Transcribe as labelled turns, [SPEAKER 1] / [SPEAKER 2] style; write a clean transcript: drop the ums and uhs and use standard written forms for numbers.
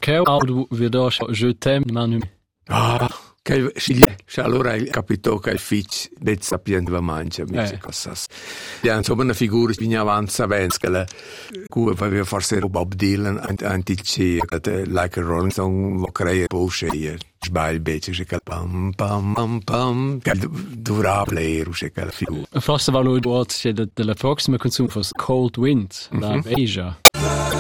[SPEAKER 1] Che auto vedo je t'aime Manu.
[SPEAKER 2] Che allora capito che il Fitch det sapiente va mangia mi cosas. Ja, insomma una figura in avanza venskele. Cui aveva forse Bob Dylan antici like a Rolling Stone lo crea posce sbagli bece che pam pam pam pam che durable rusce che la figura.
[SPEAKER 1] Forse va lo della prossima consum for Cold Wind da Asia.